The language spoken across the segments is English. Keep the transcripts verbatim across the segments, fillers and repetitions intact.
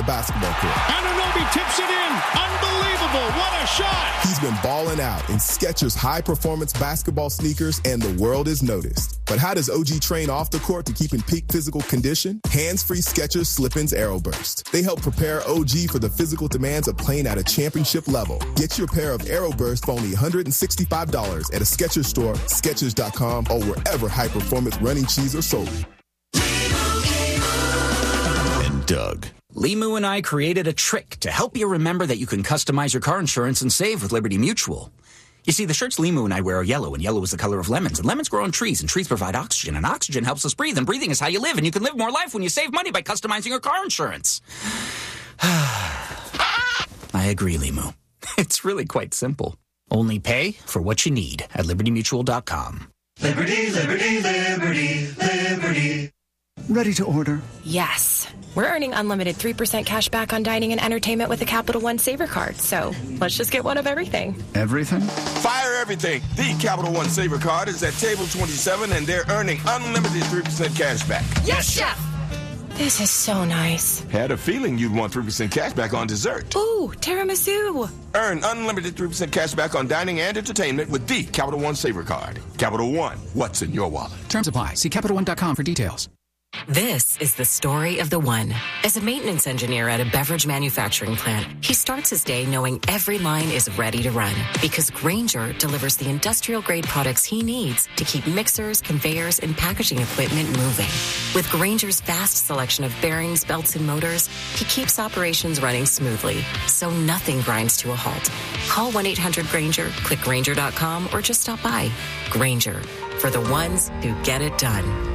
basketball court. Anunoby tips it in. Unbelievable. What a shot. He's been balling out in Skechers high-performance basketball sneakers, and the world is noticed. But how does O G train off the court to keep in peak physical condition? Hands-free Skechers Slip-ins AeroBurst. They help prepare O G for the physical demands of playing at a championship level. Get your pair of AeroBurst for only one hundred sixty-five dollars at a Skechers store, Skechers dot com, or wherever high-performance running shoes are sold. And Doug. Limu and I created a trick to help you remember that you can customize your car insurance and save with Liberty Mutual. You see, the shirts Limu and I wear are yellow, and yellow is the color of lemons. And lemons grow on trees, and trees provide oxygen, and oxygen helps us breathe, and breathing is how you live, and you can live more life when you save money by customizing your car insurance. I agree, Limu. It's really quite simple. Only pay for what you need at liberty mutual dot com. Liberty, liberty, liberty, liberty. Ready to order? Yes. We're earning unlimited three percent cash back on dining and entertainment with a Capital One Saver card. So let's just get one of everything. Everything? Fire everything. The Capital One Saver card is at table twenty-seven, and they're earning unlimited three percent cash back. Yes, Chef! This is so nice. Had a feeling you'd want three percent cash back on dessert. Ooh, tiramisu. Earn unlimited three percent cash back on dining and entertainment with the Capital One Saver card. Capital One, what's in your wallet? Terms apply. See Capital One dot com for details. This is the story of the one. As a maintenance engineer at a beverage manufacturing plant, he starts his day knowing every line is ready to run because Grainger delivers the industrial-grade products he needs to keep mixers, conveyors, and packaging equipment moving. With Grainger's vast selection of bearings, belts, and motors, he keeps operations running smoothly, so nothing grinds to a halt. Call one eight hundred Grainger, click Grainger dot com, or just stop by. Grainger, for the ones who get it done.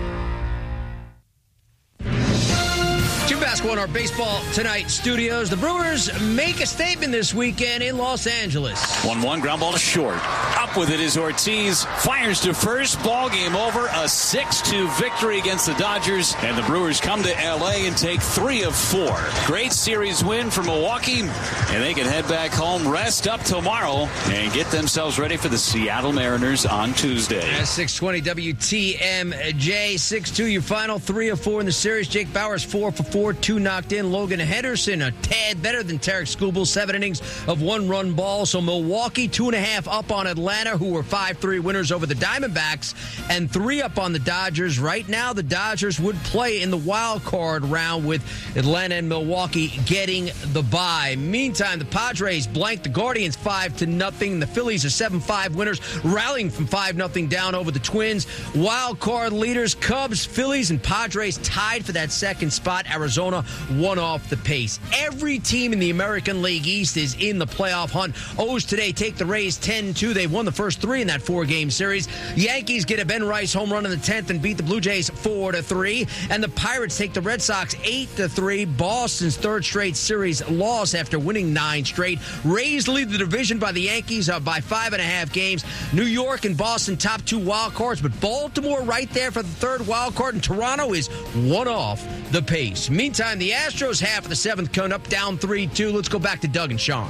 Jim Vasco in our Baseball Tonight studios. The Brewers make a statement this weekend in Los Angeles. one one, ground ball to short. Up with it is Ortiz. Fires to first. Ball game over. A six two victory against the Dodgers. And the Brewers come to L A and take three of four. Great series win for Milwaukee. And they can head back home, rest up tomorrow, and get themselves ready for the Seattle Mariners on Tuesday. At six twenty W T M J. six two your final. three of four in the series. Jake Bauers four for four, two knocked in. Logan Henderson a tad better than Tarek Skubal. Seven innings of one-run ball. So Milwaukee two and a half up on Atlanta, who were five three winners over the Diamondbacks, and three up on the Dodgers. Right now, the Dodgers would play in the wild card round with Atlanta and Milwaukee getting the bye. Meantime, the Padres blanked the Guardians five to nothing. The Phillies are seven five winners, rallying from five nothing down over the Twins. Wild card leaders, Cubs, Phillies, and Padres tied for that second spot. Arizona one off the pace. Every team in the American League East is in the playoff hunt. O's today take the Rays ten two. They won the first three in that four-game series. Yankees get a Ben Rice home run in the tenth and beat the Blue Jays four to three. And the Pirates take the Red Sox eight to three. Boston's third straight series loss after winning nine straight. Rays lead the division by the Yankees uh, by five and a half games. New York and Boston top two wild cards, but Baltimore right there for the third wild card, and Toronto is one off the pace. Meantime, the Astros half of the seventh coming up down three two. Let's go back to Doug and Sean.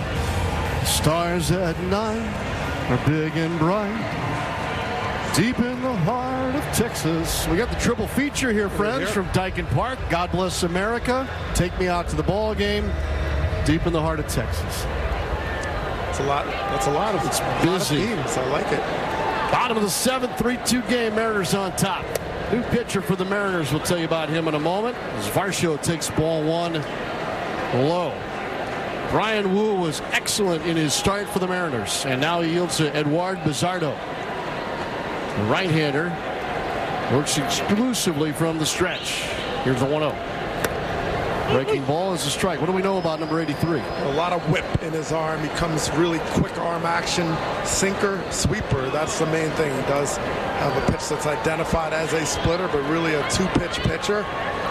Stars at night are big and bright, deep in the heart of Texas. We got the triple feature here, friends, from Dyken Park. God bless America. Take me out to the ball game, deep in the heart of Texas. It's a lot. That's a lot of it's busy. Teams. I like it. Bottom of the seventh, three two game. Mariners on top. New pitcher for the Mariners. We'll tell you about him in a moment. As Varsho takes ball one low. Brian Wu was excellent in his start for the Mariners, and now he yields to Eduard Bizardo. The right-hander works exclusively from the stretch. Here's the one oh. Breaking ball is a strike. What do we know about number eighty-three? A lot of whip in his arm. He comes really quick arm action, sinker, sweeper. That's the main thing. He does have a pitch that's identified as a splitter, but really a two-pitch pitcher.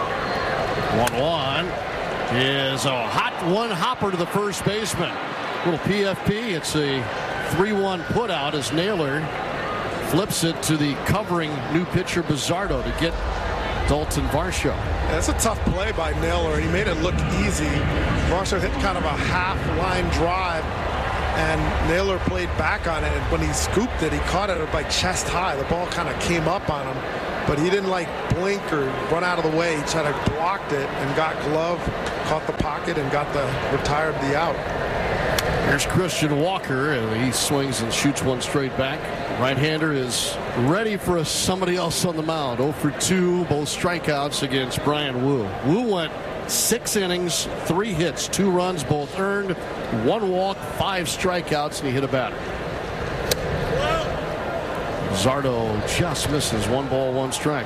one one is a hot one hopper to the first baseman. Little P F P. It's a three one put out as Naylor flips it to the covering new pitcher Bizardo to get Dalton Varsho. That's a tough play by Naylor. He made it look easy. Varsho hit kind of a half-line drive, and Naylor played back on it. And when he scooped it, he caught it by chest high. The ball kind of came up on him. but he didn't like blink or run out of the way. He tried to blocked it and got glove, caught the pocket, and got the retired the out. Here's Christian Walker, and he swings and shoots one straight back. Right-hander is ready for a somebody else on the mound. oh for two, both strikeouts against Bryan Woo. Woo went six innings, three hits, two runs, both earned, one walk, five strikeouts, and he hit a batter. Zardo just misses. One ball, one strike.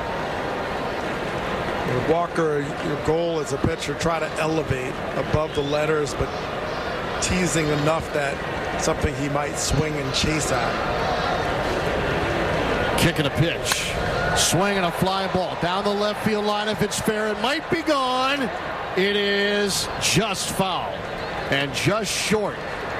Walker, your goal as a pitcher, try to elevate above the letters, but teasing enough that something he might swing and chase at. Kicking a pitch. Swinging a fly ball down the left field line. If it's fair, it might be gone. It is just foul and just short.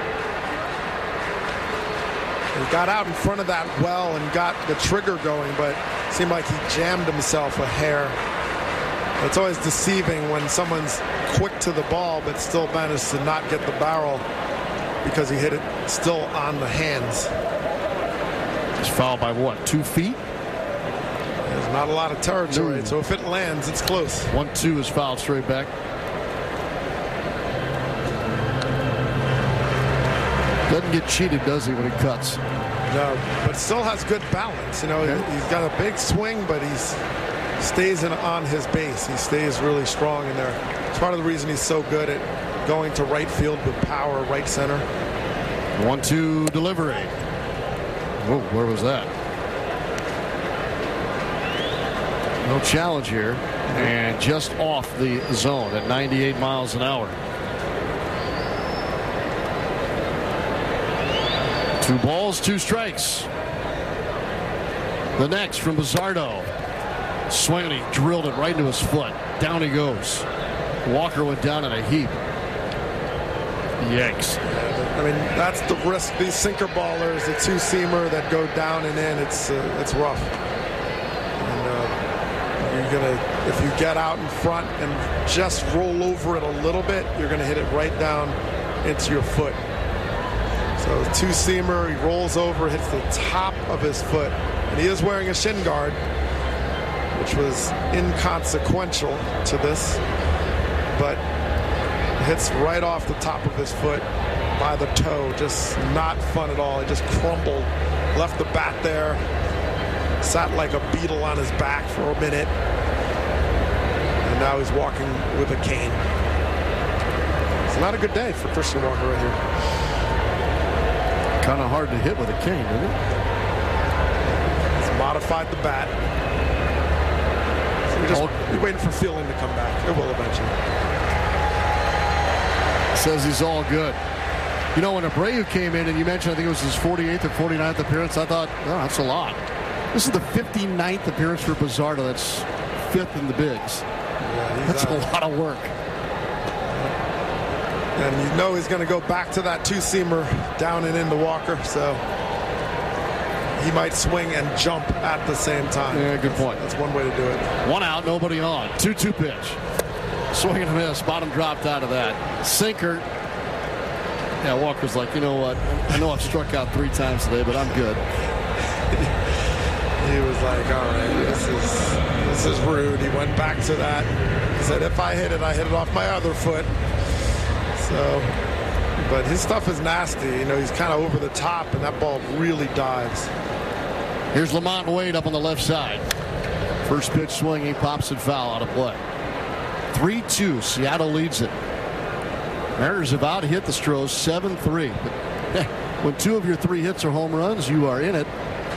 He got out in front of that well and got the trigger going, but it seemed like he jammed himself a hair. It's always deceiving when someone's quick to the ball but still managed to not get the barrel because he hit it still on the hands. It's fouled by what, two feet? There's not a lot of territory, no. So if it lands, it's close. One two is fouled straight back. Doesn't get cheated, does he, when he cuts? No, but still has good balance. You know, okay. He's got a big swing, but he's stays in on his base. He stays really strong in there. It's part of the reason he's so good at going to right field with power, right center. One two delivery. Whoa, where was that? No challenge here, and just off the zone at ninety-eight miles an hour. Two balls, two strikes. The next from Bizzardo. Swinging, he drilled it right into his foot. Down he goes. Walker went down in a heap. Yanks. I mean, that's the risk. These sinker ballers, the two-seamer that go down and in, it's uh, it's rough. And uh, you're gonna, if you get out in front and just roll over it a little bit, you're gonna hit it right down into your foot. So two-seamer, he rolls over, hits the top of his foot, and he is wearing a shin guard, which was inconsequential to this, but hits right off the top of his foot by the toe. Just not fun at all. He just crumbled, left the bat there, sat like a beetle on his back for a minute, and now he's walking with a cane. It's not a good day for Christian Walker right here. Kind of hard to hit with a cane, isn't it? He's modified the bat. So we're just we're waiting for Feeling to come back. It will eventually. Says he's all good. You know, when Abreu came in and you mentioned I think it was his forty-eighth or forty-ninth appearance, I thought, oh, that's a lot. This is the fifty-ninth appearance for Bizzardo. That's fifth in the bigs. Yeah, that's a lot of work. And you know he's going to go back to that two-seamer down and into Walker, so he might swing and jump at the same time. Yeah, good point. That's, that's one way to do it. One out, nobody on. two two pitch. Swing and a miss. Bottom dropped out of that. Sinker. Yeah, Walker's like, you know what? I know I've struck out three times today, but I'm good. He was like, all right, this is this is rude. He went back to that. He said, if I hit it, I hit it off my other foot. So, but his stuff is nasty. You know, he's kind of over the top, and that ball really dives. Here's Lamont Wade up on the left side. First pitch swing, he pops it foul out of play. three two, Seattle leads it. Mariners have out hit the Stros seven three. But hey, when two of your three hits are home runs, you are in it.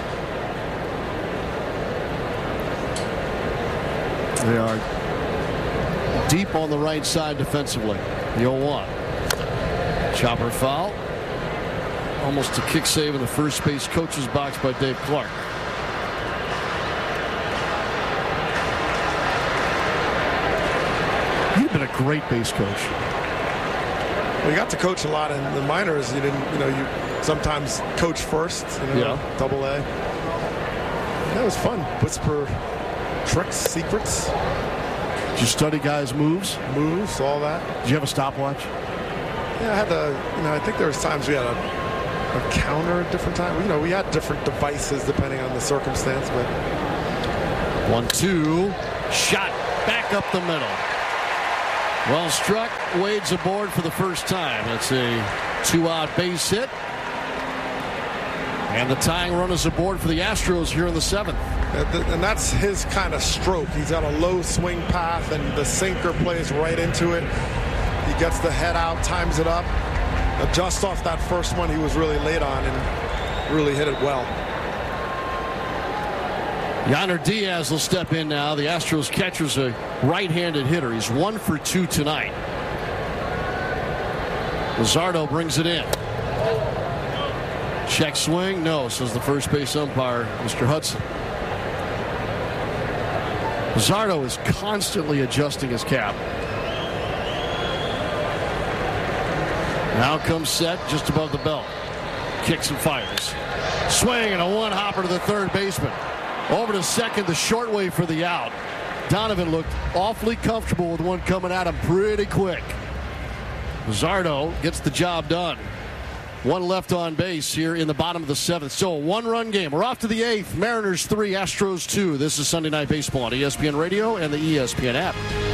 They are deep on the right side defensively. The oh one. Chopper foul. Almost a kick save in the first base coach's box by Dave Clark. You've been a great base coach. Well, you got to coach a lot in the minors. You didn't, you know, you sometimes coach first, you know, yeah. Double A. That was fun. Whisper tricks, secrets. Did you study guys' moves? Moves, all that. Did you have a stopwatch? Yeah, I had the, you know, I think there was times we had a, a counter at different times. You know, we had different devices depending on the circumstance, but one two. Shot back up the middle. Well struck. Wade's aboard for the first time. It's a two-out base hit. And the tying run is aboard for the Astros here in the seventh. And that's his kind of stroke. He's got a low swing path, and the sinker plays right into it. He gets the head out, times it up. Just off that first one, he was really late on and really hit it well. Yainer Diaz will step in now. The Astros catcher's a right-handed hitter. He's one for two tonight. Luzardo brings it in. Check swing. No, says the first base umpire, Mister Hudson. Luzardo is constantly adjusting his cap. Now comes set just above the belt. Kicks and fires. Swing and a one-hopper to the third baseman. Over to second, the short way for the out. Donovan looked awfully comfortable with one coming at him pretty quick. Luzardo gets the job done. One left on base here in the bottom of the seventh. So a one-run game. We're off to the eighth. Mariners three, Astros two. This is Sunday Night Baseball on E S P N Radio and the E S P N app.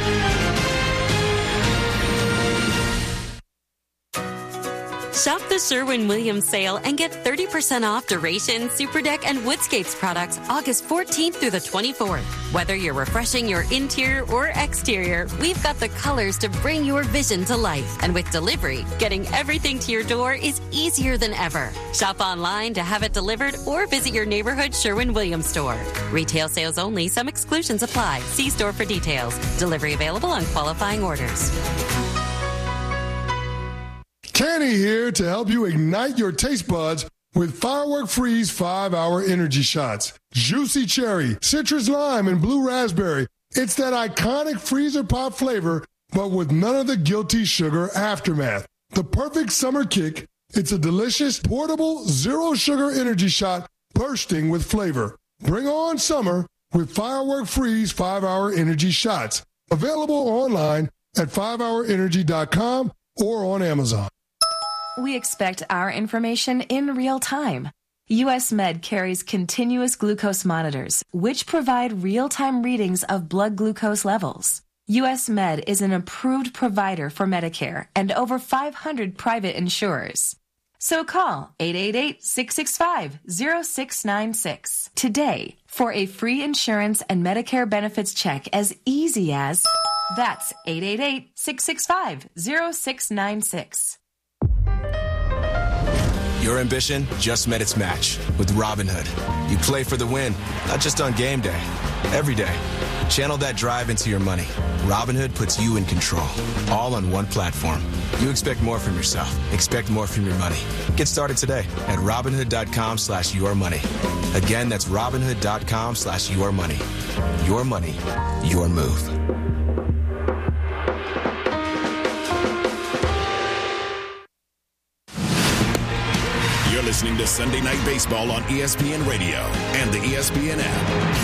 Shop the Sherwin-Williams sale and get thirty percent off Duration, Superdeck, and Woodscapes products August fourteenth through the twenty-fourth. Whether you're refreshing your interior or exterior, we've got the colors to bring your vision to life. And with delivery, getting everything to your door is easier than ever. Shop online to have it delivered or visit your neighborhood Sherwin-Williams store. Retail sales only. Some exclusions apply. See store for details. Delivery available on qualifying orders. Kenny here to help you ignite your taste buds with Firework Freeze five hour energy shots. Juicy cherry, citrus lime, and blue raspberry. It's that iconic freezer pop flavor, but with none of the guilty sugar aftermath. The perfect summer kick. It's a delicious, portable, zero sugar energy shot bursting with flavor. Bring on summer with Firework Freeze five hour energy shots. Available online at five hour energy dot com or on Amazon. We expect our information in real time. U S Med carries continuous glucose monitors, which provide real-time readings of blood glucose levels. U S Med is an approved provider for Medicare and over five hundred private insurers. So call eight eight eight, six six five, zero six nine six today for a free insurance and Medicare benefits check as easy as... That's eight eight eight, six six five, zero six nine six. Your ambition just met its match with Robinhood. You play for the win, not just on game day, every day. Channel that drive into your money. Robinhood puts you in control, all on one platform. You expect more from yourself. Expect more from your money. Get started today at Robinhood.com slash your money. Again, that's Robinhood.com slash your money. Your money, your move. You're listening to Sunday Night Baseball on E S P N Radio and the E S P N app.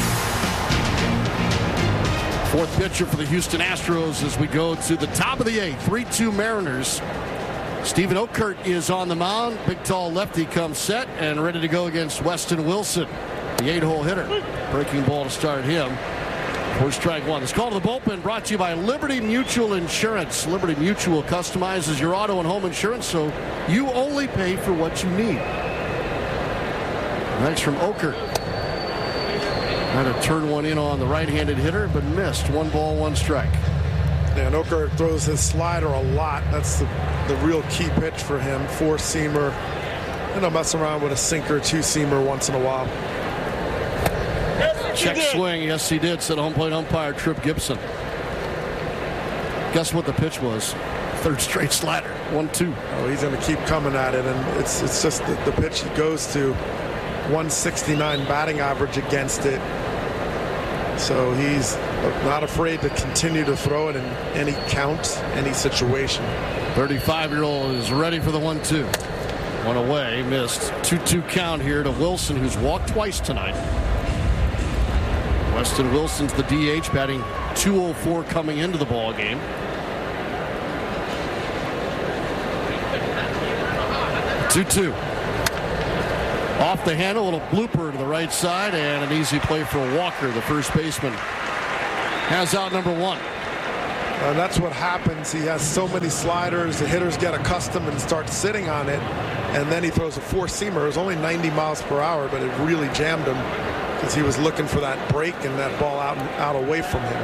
Fourth pitcher for the Houston Astros as we go to the top of the eighth. three two Mariners. Stephen Okert is on the mound. Big, tall lefty comes set and ready to go against Weston Wilson, the eight-hole hitter. Breaking ball to start him. For strike one. This call to the bullpen brought to you by Liberty Mutual Insurance. Liberty Mutual customizes your auto and home insurance so you only pay for what you need. Next from Okert. Trying to turn one in on the right-handed hitter, but missed. One ball, one strike. Yeah, and Okert throws his slider a lot. That's the, the real key pitch for him. Four-seamer. And I'll mess around with a sinker, two-seamer once in a while. Check swing. Yes, he did, said home plate umpire Tripp Gibson. Guess what the pitch was? Third straight slider. one two. Oh, he's going to keep coming at it, and it's it's just the, the pitch he goes to. one sixty-nine batting average against it. So he's not afraid to continue to throw it in any count, any situation. thirty-five-year-old is ready for the one two. One away, missed. two two count here to Wilson, who's walked twice tonight. Weston Wilson's the D H, batting two oh four coming into the ball game. two two. Off the handle, a little blooper to the right side, and an easy play for Walker, the first baseman. Has out number one. Uh, that's what happens. He has so many sliders. The hitters get accustomed and start sitting on it. And then he throws a four-seamer. It was only ninety miles per hour, but it really jammed him because he was looking for that break and that ball out, out away from him.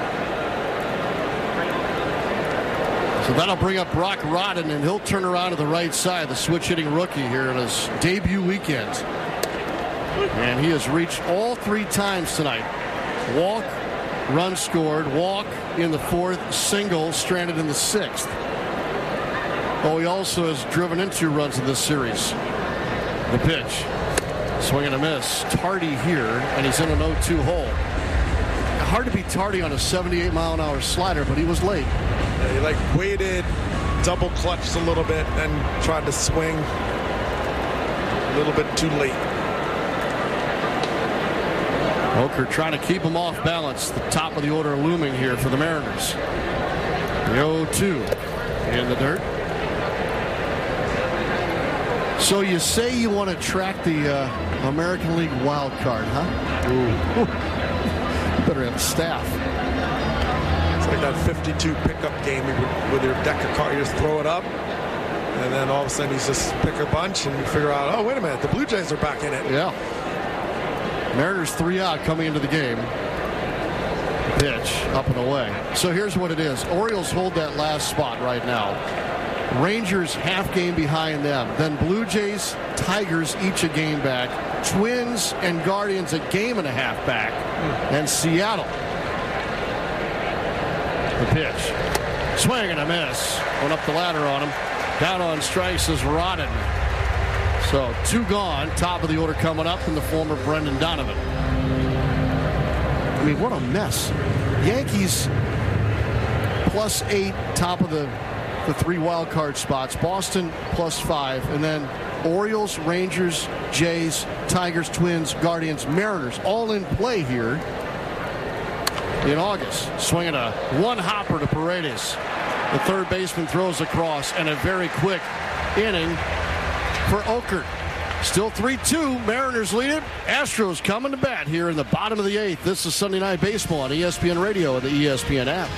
So that'll bring up Brock Rodden, and he'll turn around to the right side, the switch-hitting rookie here in his debut weekend. And he has reached all three times tonight. Walk, run scored, walk in the fourth, single, stranded in the sixth. Oh, he also has driven in two runs in this series. The pitch. Swing and a miss. Tardy here, and he's in an oh two hole. Hard to be tardy on a seventy-eight mile an hour slider, but he was late. Yeah, he like waited, double clutched a little bit, and tried to swing a little bit too late. Oker trying to keep him off balance. The top of the order looming here for the Mariners. The oh two in the dirt. So you say you want to track the uh, American League wild card, huh? Ooh. You better have a staff. It's like that fifty-two pickup game with your deck of cards. You just throw it up, and then all of a sudden you just pick a bunch, and you figure out, oh, wait a minute, the Blue Jays are back in it. Yeah. Mariners three out coming into the game. Pitch up and away. So here's what it is. Orioles hold that last spot right now. Rangers half game behind them. Then Blue Jays, Tigers each a game back. Twins and Guardians a game and a half back. And Seattle. The pitch. Swing and a miss. Went up the ladder on him. Down on strikes is Rodden. So two gone. Top of the order coming up in the former Brendan Donovan. I mean, what a mess. Yankees plus eight, top of the the three wild card spots. Boston plus five, and then Orioles, Rangers, Jays, Tigers, Twins, Guardians, Mariners all in play here in August. Swinging a one hopper to Paredes. The third baseman throws across, and a very quick inning for Oker. Still three two. Mariners lead it. Astros coming to bat here in the bottom of the eighth. This is Sunday Night Baseball on E S P N Radio and the E S P N app.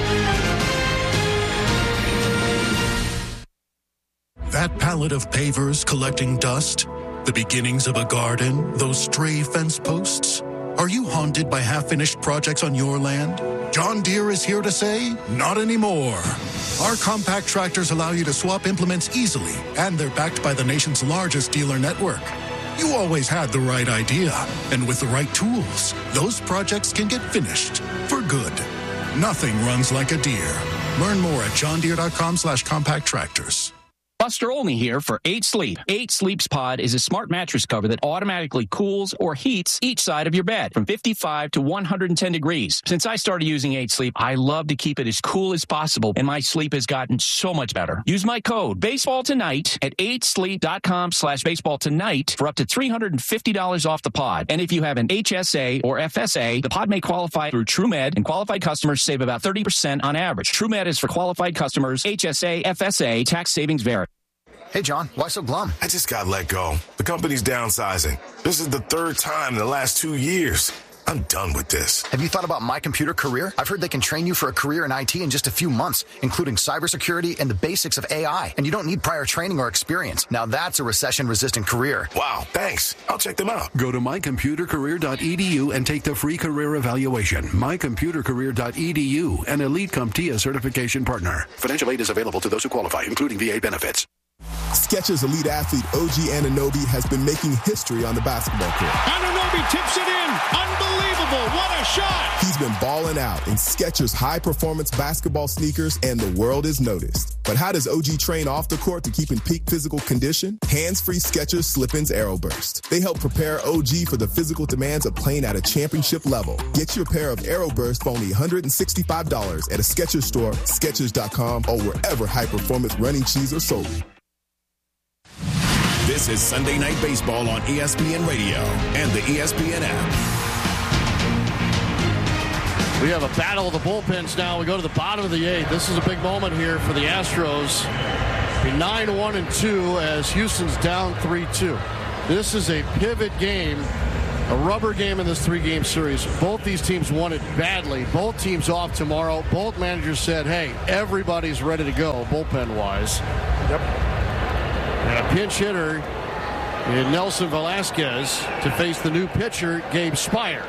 That pallet of pavers collecting dust, the beginnings of a garden, those stray fence posts. Are you haunted by half-finished projects on your land? John Deere is here to say, not anymore. Our compact tractors allow you to swap implements easily, and they're backed by the nation's largest dealer network. You always had the right idea, and with the right tools, those projects can get finished for good. Nothing runs like a Deere. Learn more at johndeere.com slash compact tractors. Buster Olney here for eight sleep. eight Sleeps Pod is a smart mattress cover that automatically cools or heats each side of your bed from fifty-five to one hundred ten degrees. Since I started using eight Sleep, I love to keep it as cool as possible, and my sleep has gotten so much better. Use my code Baseball Tonight at eight sleep dot com slash baseball tonight for up to three hundred fifty dollars off the pod. And if you have an H S A or F S A, the pod may qualify through TrueMed, and qualified customers save about thirty percent on average. TrueMed is for qualified customers. H S A, F S A, tax savings vary. Hey, John, why so glum? I just got let go. The company's downsizing. This is the third time in the last two years. I'm done with this. Have you thought about My Computer Career? I've heard they can train you for a career in I T in just a few months, including cybersecurity and the basics of A I. And you don't need prior training or experience. Now that's a recession-resistant career. Wow, thanks. I'll check them out. Go to my computer career dot e d u and take the free career evaluation. my computer career dot e d u, an Elite CompTIA certification partner. Financial aid is available to those who qualify, including V A benefits. Skechers elite athlete O G Anunoby has been making history on the basketball court. Anunoby tips it in. Unbelievable. What a shot. He's been balling out in Skechers high-performance basketball sneakers, and the world is noticed. But how does O G train off the court to keep in peak physical condition? Hands-free Skechers Slip-ins Aeroburst. They help prepare O G for the physical demands of playing at a championship level. Get your pair of Aeroburst for only one hundred sixty-five dollars at a Skechers store, Skechers dot com, or wherever high-performance running shoes are sold. This is Sunday Night Baseball on E S P N Radio and the E S P N app. We have a battle of the bullpens now. We go to the bottom of the eighth. This is a big moment here for the Astros. nine one and two as Houston's down three two. This is a pivot game, a rubber game in this three-game series. Both these teams want it badly. Both teams off tomorrow. Both managers said, hey, everybody's ready to go, bullpen-wise. Yep. And a pinch hitter in Nelson Velasquez to face the new pitcher, Gabe Spire.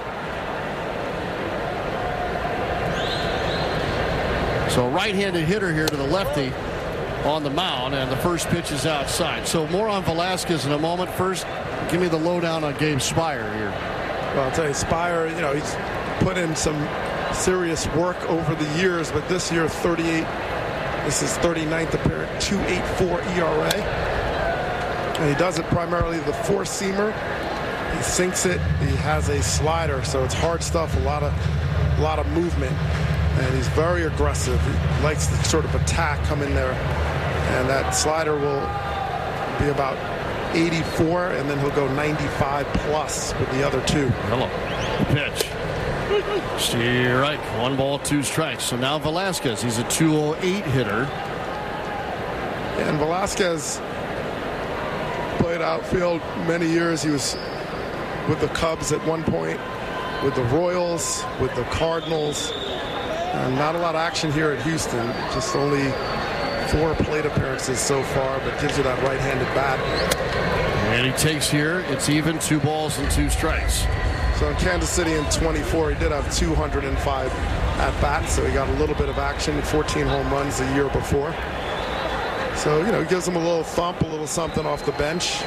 So a right-handed hitter here to the lefty on the mound, and the first pitch is outside. So more on Velasquez in a moment. First, give me the lowdown on Gabe Spire here. Well, I'll tell you, Spire, you know, he's put in some serious work over the years, but this year, thirty-eight, this is thirty-ninth appearance, two point eight four E R A. And he does it primarily the four-seamer. He sinks it. He has a slider, so it's hard stuff, a lot of, a lot of movement. And he's very aggressive. He likes to sort of attack, come in there. And that slider will be about eighty-four, and then he'll go ninety-five plus with the other two. Hello. Pitch. Strike. One ball, two strikes. So now Velasquez, he's a two oh eight hitter. And Velasquez played outfield many years. He was with the Cubs at one point, with the Royals, with the Cardinals. And not a lot of action here at Houston. Just only four plate appearances so far, but gives you that right-handed bat. And he takes here. It's even, two balls and two strikes. So in Kansas City in twenty-four, he did have two hundred five at-bats, so he got a little bit of action, fourteen home runs the year before. So, you know, he gives him a little thump, a little something off the bench.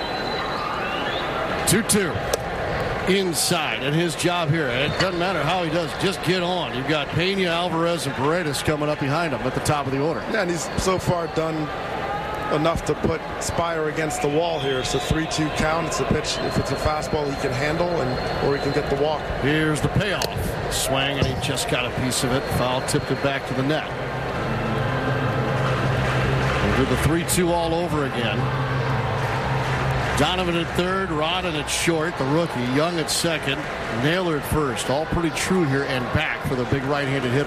two two. Inside, and his job here, it doesn't matter how he does, just get on. You've got Pena, Alvarez, and Paredes coming up behind him at the top of the order. Yeah, and he's so far done enough to put Spire against the wall here. It's a three two count. It's a pitch. If it's a fastball, he can handle, and or he can get the walk. Here's the payoff. Swing, and he just got a piece of it. Foul tipped it back to the net. We'll do the three two all over again. Donovan at third, Rodden at short, the rookie. Young at second, Naylor at first. All pretty true here and back for the big right-handed hitter.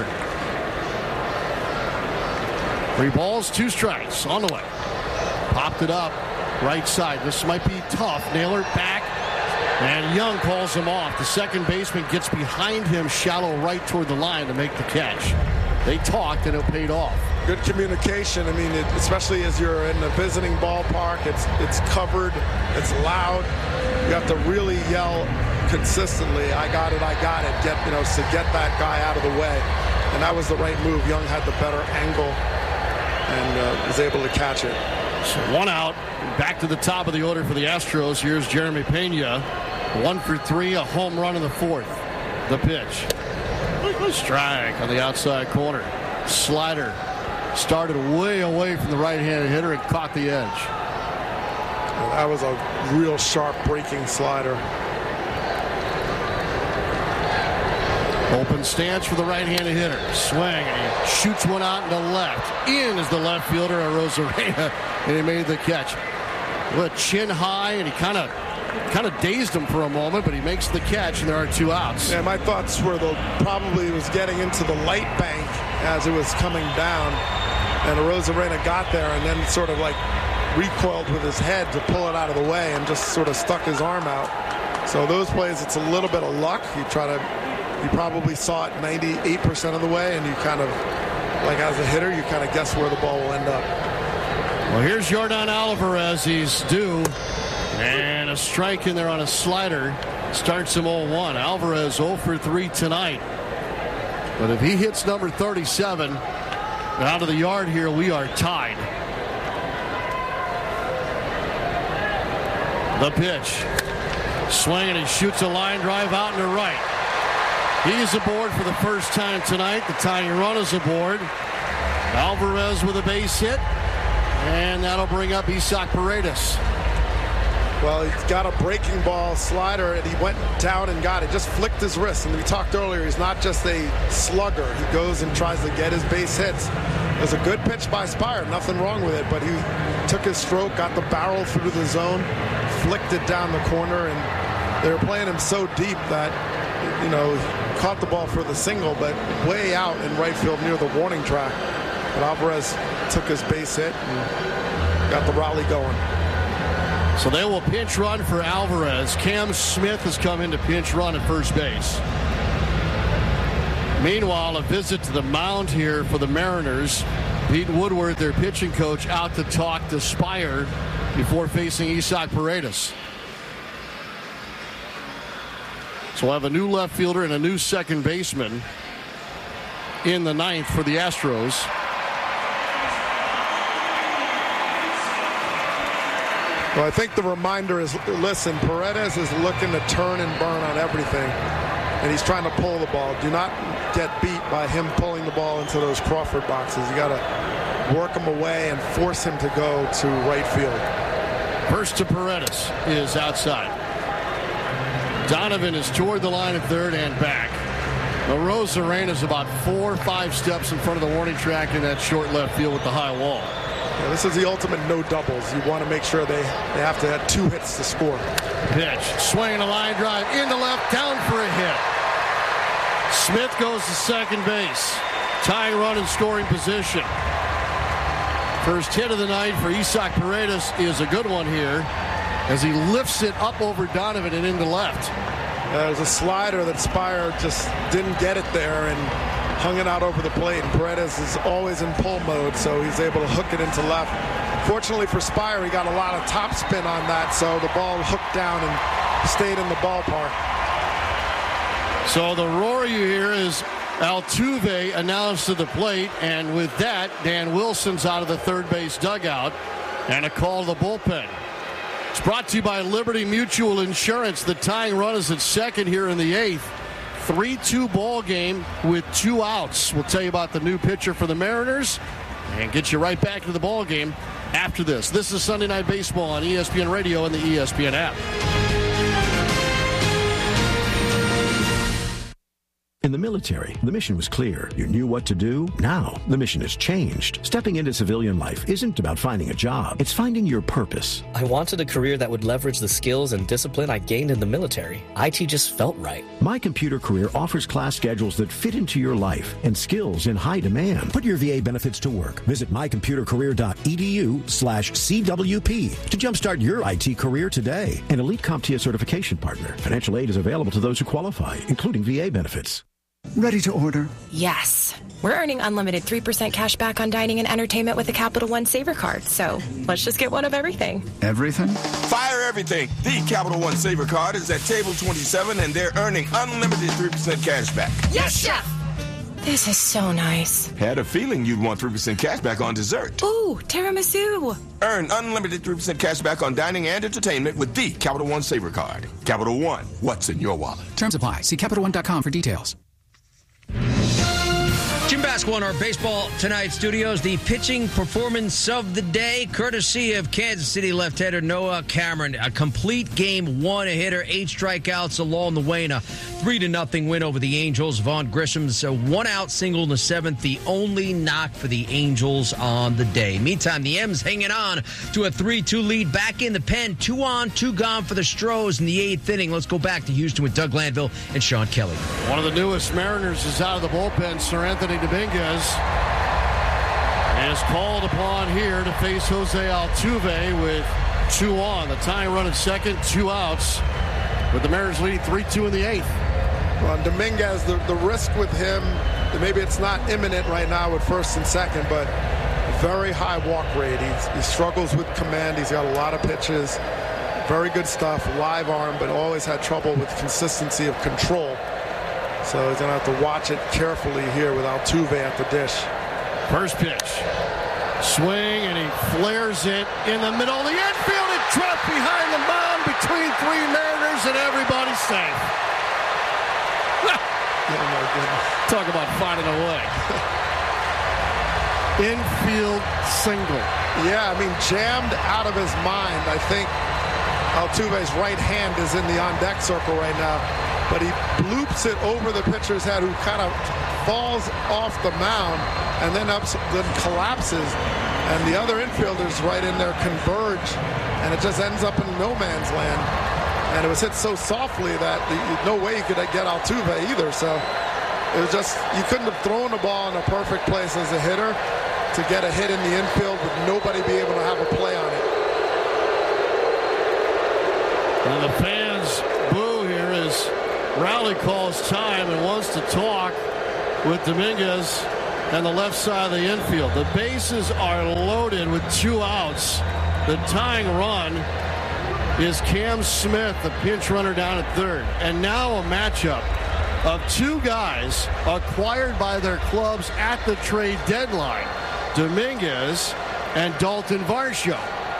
Three balls, two strikes on the way. Popped it up, right side. This might be tough. Naylor back, and Young calls him off. The second baseman gets behind him, shallow right toward the line to make the catch. They talked, and it paid off. Good communication. I mean, it, especially as you're in a visiting ballpark, it's it's covered, it's loud. You have to really yell consistently. I got it, I got it. Get you know to get that guy out of the way, and that was the right move. Young had the better angle and uh, was able to catch it. So one out, back to the top of the order for the Astros. Here's Jeremy Pena, one for three, a home run in the fourth. The pitch, strike on the outside corner. Slider. Started way away from the right-handed hitter and caught the edge. And that was a real sharp breaking slider. Open stance for the right-handed hitter. Swing, and he shoots one out into left. In is the left fielder, Arozarena, and he made the catch. With a chin high, and he kind of kind of dazed him for a moment, but he makes the catch, and there are two outs. Yeah, my thoughts were the probably was getting into the light bank as it was coming down. And Arozarena got there and then sort of like recoiled with his head to pull it out of the way and just sort of stuck his arm out. So those plays, it's a little bit of luck. You try to, you probably saw it ninety-eight percent of the way, and you kind of, like as a hitter, you kind of guess where the ball will end up. Well, here's Yordan Alvarez. He's due. And a strike in there on a slider. Starts him oh one. Alvarez oh for three tonight. But if he hits number thirty-seven, out of the yard here, we are tied. The pitch. Swing, and he shoots a line drive out into right. He's aboard for the first time tonight. The tying run is aboard. Alvarez with a base hit. And that'll bring up Isaac Paredes. Well, he's got a breaking ball slider, and he went down and got it. Just flicked his wrist. And we talked earlier, he's not just a slugger. He goes and tries to get his base hits. It was a good pitch by Spire. Nothing wrong with it. But he took his stroke, got the barrel through the zone, flicked it down the corner. And they were playing him so deep that, you know, he caught the ball for the single, but way out in right field near the warning track. But Alvarez took his base hit and got the rally going. So they will pinch run for Alvarez. Cam Smith has come in to pinch run at first base. Meanwhile, a visit to the mound here for the Mariners. Pete Woodward, their pitching coach, out to talk to Spire before facing Isaac Paredes. So we'll have a new left fielder and a new second baseman in the ninth for the Astros. Well, I think the reminder is, listen, Paredes is looking to turn and burn on everything, and he's trying to pull the ball. Do not get beat by him pulling the ball into those Crawford boxes. You got to work him away and force him to go to right field. First to Paredes is outside. Donovan is toward the line at third and back. Arozarena is about four or five steps in front of the warning track in that short left field with the high wall. Yeah, this is the ultimate no doubles. You want to make sure they, they have to have two hits to score. Pitch, swinging a line drive into left, down for a hit. Smith goes to second base. Tying run in scoring position. First hit of the night for Isaac Paredes is a good one here as he lifts it up over Donovan and into left. There's a slider that Spire just didn't get it there and hung it out over the plate. And Paredes is always in pull mode, so he's able to hook it into left. Fortunately for Spire, he got a lot of topspin on that, so the ball hooked down and stayed in the ballpark. So the roar you hear is Altuve announced to the plate, and with that, Dan Wilson's out of the third base dugout, and a call to the bullpen. It's brought to you by Liberty Mutual Insurance. The tying run is at second here in the eighth. three two ball game with two outs. We'll tell you about the new pitcher for the Mariners and get you right back to the ball game after this. This is Sunday Night Baseball on E S P N Radio and the E S P N app. In the military, the mission was clear. You knew what to do. Now, the mission has changed. Stepping into civilian life isn't about finding a job. It's finding your purpose. I wanted a career that would leverage the skills and discipline I gained in the military. I T just felt right. My Computer Career offers class schedules that fit into your life and skills in high demand. Put your V A benefits to work. Visit mycomputercareer.edu slash CWP to jumpstart your I T career today. An Elite CompTIA certification partner. Financial aid is available to those who qualify, including V A benefits. Ready to order? Yes. We're earning unlimited three percent cash back on dining and entertainment with a Capital One Saver card. So let's just get one of everything. Everything? Fire everything. The Capital One Saver card is at table twenty-seven, and they're earning unlimited three percent cash back. Yes, Chef! This is so nice. Had a feeling you'd want three percent cash back on dessert. Ooh, tiramisu. Earn unlimited three percent cash back on dining and entertainment with the Capital One Saver card. Capital One, what's in your wallet? Terms apply. See Capital One dot com for details. Jim Basco in our Baseball Tonight studios. The pitching performance of the day, courtesy of Kansas City left-hander Noah Cameron. A complete game, one a hitter, eight strikeouts along the way, and a three to nothing win over the Angels. Vaughn Grisham's a one-out single in the seventh, the only knock for the Angels on the day. Meantime, the M's hanging on to a three two lead back in the pen. Two on, two gone for the Stros in the eighth inning. Let's go back to Houston with Doug Glanville and Sean Kelly. One of the newest Mariners is out of the bullpen, Sir Anthony Dominguez is called upon here to face Jose Altuve with two on. The tying run at second, two outs, with the Mariners leading three two in the eighth. Well, Dominguez, the, the risk with him, maybe it's not imminent right now with first and second, but very high walk rate. He's, he struggles with command. He's got a lot of pitches, very good stuff, live arm, but always had trouble with consistency of control. So he's going to have to watch it carefully here with Altuve at the dish. First pitch. Swing, and he flares it in the middle of the infield. It dropped behind the mound between three Mariners, and everybody's safe. Oh my goodness. Talk about finding a way. Infield single. Yeah, I mean, jammed out of his mind. I think Altuve's right hand is in the on-deck circle right now. But he bloops it over the pitcher's head, who kind of falls off the mound and then up, then collapses. And the other infielders right in there converge, and it just ends up in no man's land. And it was hit so softly that the, no way you could get Altuve either. So it was just, you couldn't have thrown the ball in a perfect place as a hitter to get a hit in the infield with nobody be able to have a play on it. And the fans boo here as Rowley calls time and wants to talk with Dominguez and the left side of the infield. The bases are loaded with two outs. The tying run is Cam Smith, the pinch runner down at third. And now a matchup of two guys acquired by their clubs at the trade deadline, Dominguez and Dalton Varsho.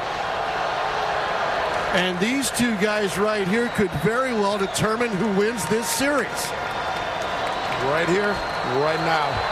And these two guys right here could very well determine who wins this series. Right here, right now.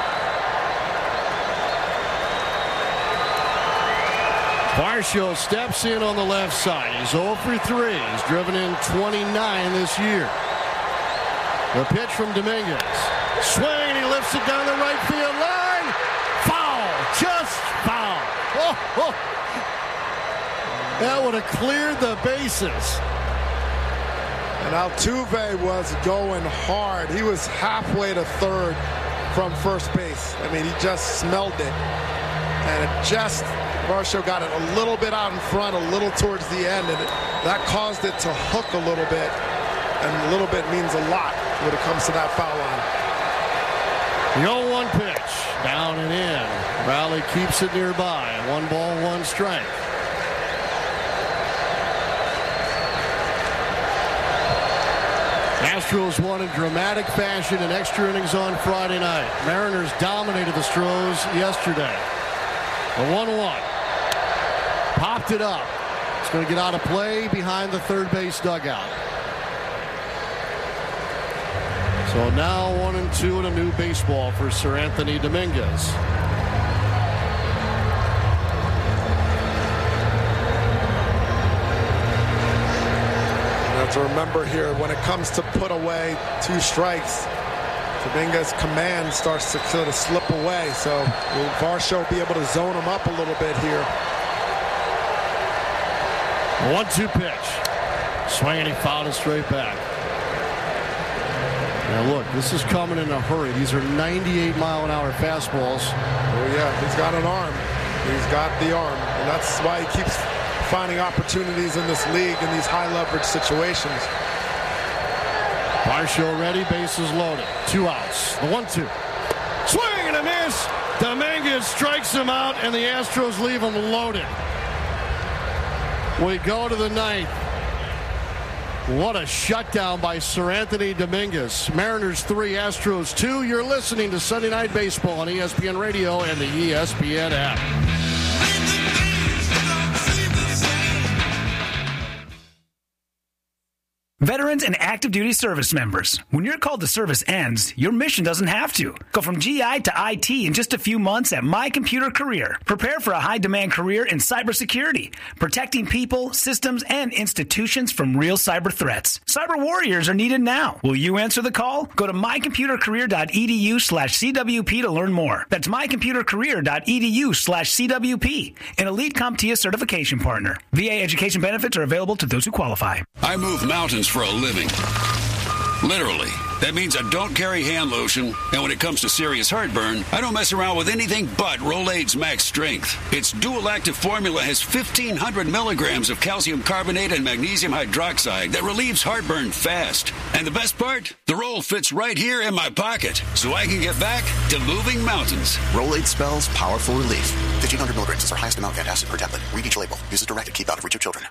Varsho steps in on the left side. He's oh for three. He's driven in twenty-nine this year. The pitch from Dominguez. Swing, and he lifts it down the right field line. Foul. Just foul. Oh, oh. That would have cleared the bases. And Altuve was going hard. He was halfway to third from first base. I mean, he just smelled it. And it just, Varsho got it a little bit out in front, a little towards the end, and it, that caused it to hook a little bit. And a little bit means a lot when it comes to that foul line. The oh one pitch, down and in. Rowley keeps it nearby. One ball, one strike. Astros won in dramatic fashion in extra innings on Friday night. Mariners dominated the Stros yesterday. The one one. Popped it up. It's going to get out of play behind the third base dugout. So now one and two and a new baseball for Sir Anthony Dominguez. To remember here, when it comes to put away two strikes, Dominguez's command starts to sort of slip away. So will Varsho be able to zone him up a little bit here? one two pitch. Swing, and he fouled it straight back. Now look, this is coming in a hurry. These are ninety-eight mile an hour fastballs. Oh yeah, he's got an arm. He's got the arm, and that's why he keeps finding opportunities in this league in these high leverage situations. Varsho ready, bases loaded. Two outs. The one two. Swing and a miss. Dominguez strikes him out, and the Astros leave him loaded. We go to the ninth. What a shutdown by Sir Anthony Dominguez. Mariners three, Astros two. You're listening to Sunday Night Baseball on E S P N Radio and the E S P N app. Veterans and active duty service members, when your call to service ends, your mission doesn't have to. Go from G I to I T in just a few months at My Computer Career. Prepare for a high-demand career in cybersecurity, protecting people, systems, and institutions from real cyber threats. Cyber warriors are needed now. Will you answer the call? Go to mycomputercareer.edu slash CWP to learn more. That's mycomputercareer.edu slash CWP, an elite CompTIA certification partner. V A education benefits are available to those who qualify. I move mountains for a living. Literally. That means I don't carry hand lotion, and when it comes to serious heartburn, I don't mess around with anything but Rolaids Max Strength. Its dual-active formula has fifteen hundred milligrams of calcium carbonate and magnesium hydroxide that relieves heartburn fast. And the best part? The roll fits right here in my pocket, so I can get back to moving mountains. Rolaids spells powerful relief. fifteen hundred milligrams is our highest amount of antacid per tablet. Read each label. Use as directed. Keep out of reach of children.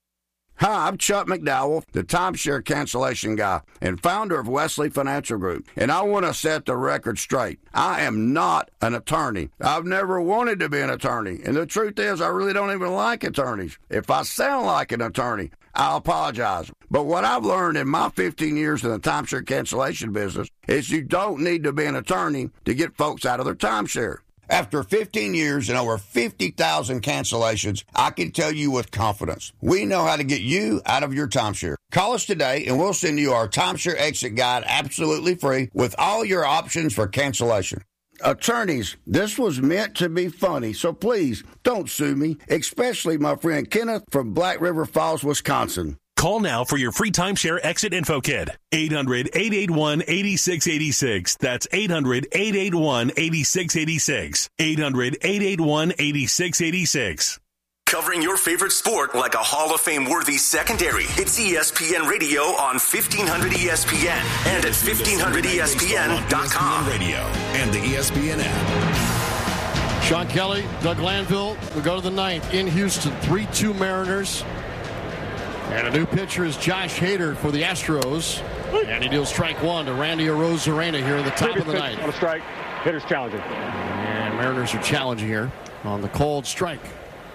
Hi, I'm Chuck McDowell, the timeshare cancellation guy and founder of Wesley Financial Group, and I want to set the record straight. I am not an attorney. I've never wanted to be an attorney, and the truth is I really don't even like attorneys. If I sound like an attorney, I apologize. But what I've learned in my fifteen years in the timeshare cancellation business is you don't need to be an attorney to get folks out of their timeshare. After fifteen years and over fifty thousand cancellations, I can tell you with confidence, we know how to get you out of your timeshare. Call us today and we'll send you our timeshare exit guide absolutely free with all your options for cancellation. Attorneys, this was meant to be funny, so please don't sue me, especially my friend Kenneth from Black River Falls, Wisconsin. Call now for your free timeshare exit info kit. eight hundred, eight eight one, eight six eight six. That's eight hundred, eight eight one, eight six eight six. eight hundred, eight eight one, eight six eight six. covering your favorite sport like a Hall of Fame-worthy secondary. It's E S P N Radio on fifteen hundred E S P N and at fifteen hundred E S P N dot com. E S P N Radio and the E S P N app. Sean Kelly, Doug Glanville. We go to the ninth in Houston. three two Mariners. And a new pitcher is Josh Hader for the Astros. And he deals strike one to Randy Arozarena here in the top of the ninth. On a strike. Hitter's challenging. And Mariners are challenging here on the called strike.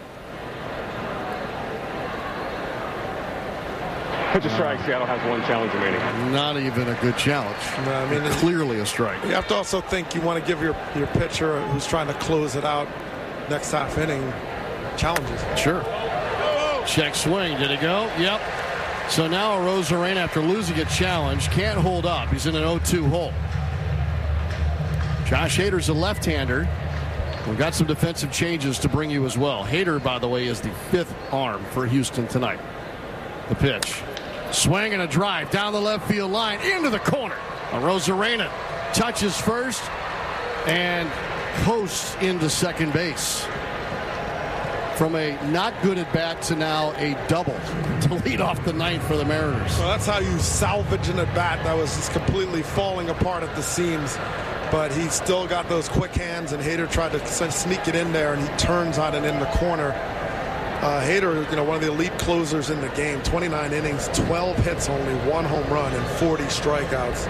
Pitch a strike. Seattle has one challenge remaining. Not even a good challenge. No, I mean, clearly a strike. You have to also think you want to give your, your pitcher who's trying to close it out next half inning challenges. Sure. Check swing. Did it go? Yep. So now Arozarena, after losing a challenge, can't hold up. He's in an oh two hole. Josh Hader's a left-hander. We've got some defensive changes to bring you as well. Hader, by the way, is the fifth arm for Houston tonight. The pitch. Swing and a drive down the left field line into the corner. Arozarena touches first and coasts into second base. From a not good at bat to now a double to lead off the ninth for the Mariners. Well, that's how you salvage an at bat that was just completely falling apart at the seams. But he still got those quick hands, and Hader tried to sneak it in there, and he turns on it in the corner. Uh, Hader, you know, one of the elite closers in the game. twenty-nine innings, twelve hits, only one home run, and forty strikeouts.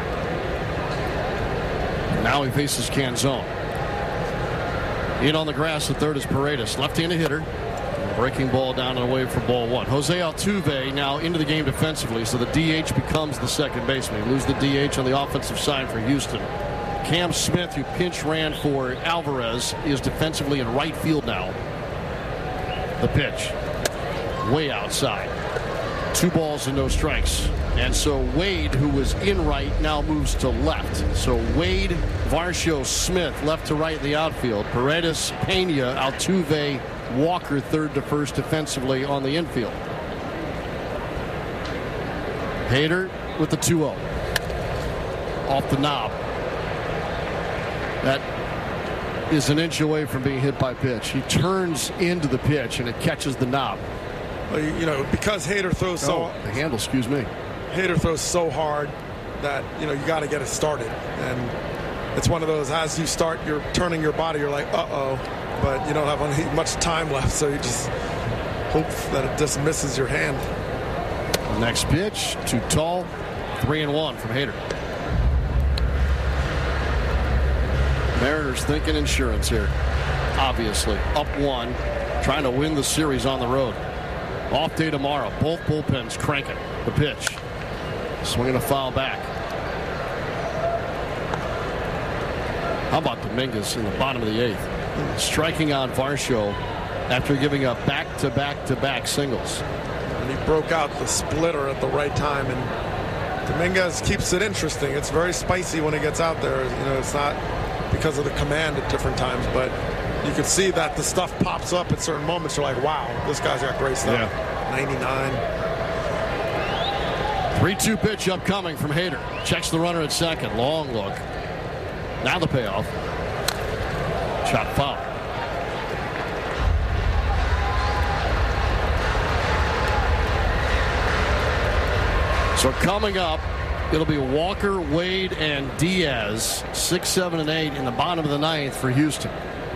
Now he faces Canzone. In on the grass, the third is Paredes. Left-handed hitter. Breaking ball down and away for ball one. Jose Altuve now into the game defensively, so the D H becomes the second baseman. You lose the D H on the offensive side for Houston. Cam Smith, who pinch ran for Alvarez, is defensively in right field now. The pitch. Way outside. Two balls and no strikes. And so Wade, who was in right, now moves to left. So Wade, Varsho, Smith, left to right in the outfield. Paredes, Pena, Altuve, Walker, third to first defensively on the infield. Hader with the two oh. Off the knob. That is an inch away from being hit by pitch. He turns into the pitch, and it catches the knob. Well, you know, because Hader throws so... Oh, the handle, excuse me. Hader throws so hard that, you know, you got to get it started. And it's one of those, as you start, you're turning your body, you're like, uh-oh. But you don't have any, much time left, so you just hope that it just misses your hand. Next pitch, too tall, three and one from Hader. Mariners thinking insurance here. Obviously, up one, trying to win the series on the road. Off day tomorrow. Both bullpens cranking. The pitch. Swinging a foul back. How about Dominguez in the bottom of the eighth? Striking out Varsho after giving up back-to-back-to-back singles. And he broke out the splitter at the right time. And Dominguez keeps it interesting. It's very spicy when he gets out there. You know, it's not because of the command at different times, but you can see that the stuff pops up at certain moments. You're like, wow, this guy's got great stuff. Yeah. ninety-nine. three two pitch upcoming from Hader. Checks the runner at second. Long look. Now the payoff. Shot foul. So coming up, it'll be Walker, Wade, and Diaz. Six, seven, and eight in the bottom of the ninth for Houston.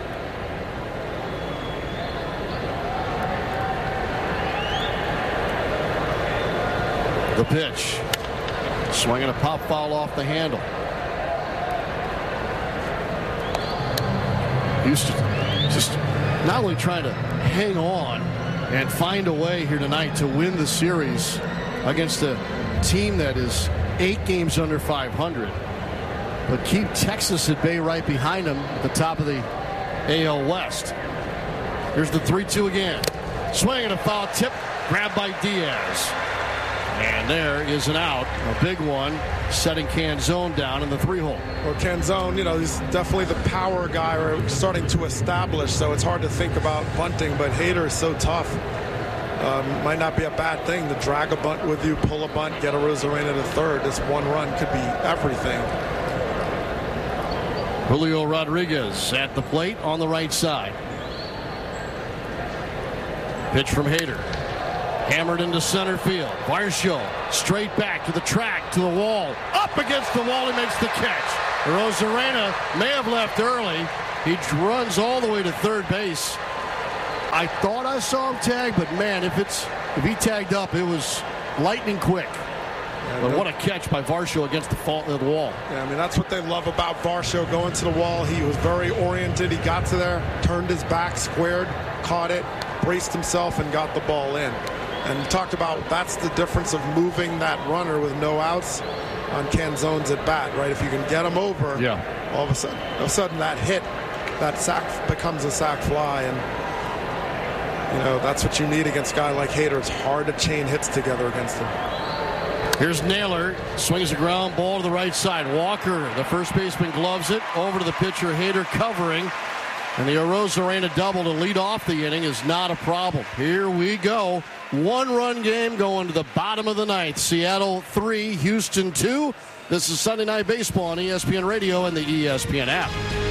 The pitch. Swinging a pop foul off the handle. Houston just not only trying to hang on and find a way here tonight to win the series against a team that is eight games under five hundred, but keep Texas at bay right behind them at the top of the A L West. Here's the three two again. Swinging a foul tip, grabbed by Diaz. And there is an out, a big one, setting Canzone down in the three-hole. Well, Canzone, you know, he's definitely the power guy we're starting to establish, so it's hard to think about bunting, but Hader is so tough. Um, might not be a bad thing to drag a bunt with you, pull a bunt, get a Arozarena to third. This one run could be everything. Julio Rodriguez at the plate on the right side. Pitch from Hader. Hammered into center field. Varsho straight back to the track, to the wall. Up against the wall, he makes the catch. Arozarena may have left early. He runs all the way to third base. I thought I saw him tag, but man, if it's if he tagged up, it was lightning quick. Yeah, but what a catch by Varsho against the, fall, the wall. Yeah, I mean, that's what they love about Varsho, going to the wall. He was very oriented. He got to there, turned his back, squared, caught it, braced himself, and got the ball in. And you talked about that's the difference of moving that runner with no outs on Canzone's at bat, right? If you can get him over, yeah. all of a sudden, all of a sudden that hit, that sack becomes a sack fly. And you know, that's what you need against a guy like Hader. It's hard to chain hits together against him. Here's Naylor. Swings a ground ball to the right side. Walker, the first baseman, gloves it. Over to the pitcher. Hader covering. And the Arozarena double to lead off the inning is not a problem. Here we go. One-run game going to the bottom of the ninth. Seattle three, Houston two. This is Sunday Night Baseball on E S P N Radio and the E S P N app.